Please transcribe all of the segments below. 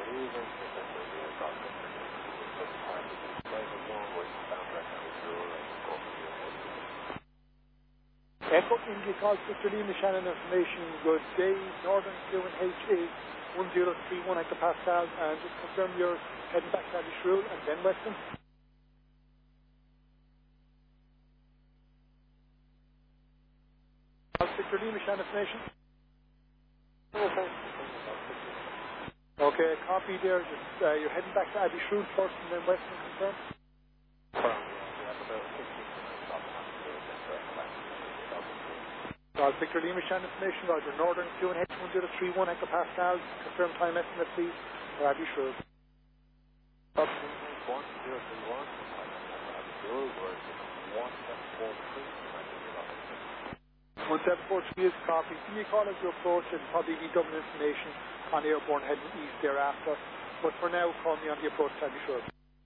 Echo India calls Mr. Lee Shannon information. Good day. Northern QNH is 1031 hectopascals, and just confirm you're heading back to Abbeyshrew and then Weston. Mr. Lee Shannon information. Okay, copy there. Just you're heading back to Abbeyshrew first and then Weston, confirm. Victor Lima Shan information, Roger. Northern QNH 1031 hectopascals. Confirm time estimate, please, for Abbeyshrew. 1743 is copy. Give me a call as you approach and probably be double information on airborne heading east thereafter. But for now, call me on the approach to Abbeyshrew.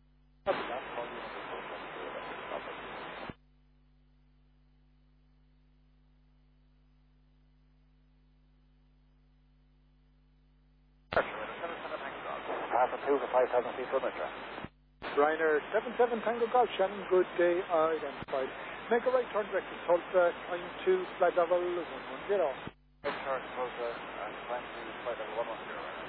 Half 2 for 5,000 feet perimeter. Ryanair 77 Tango Golf, Shannon, good day, identified. Make a right turn direct to Tulsa, time 2, flight level 110. Right turn, Tulsa, and time 2, flight level 110.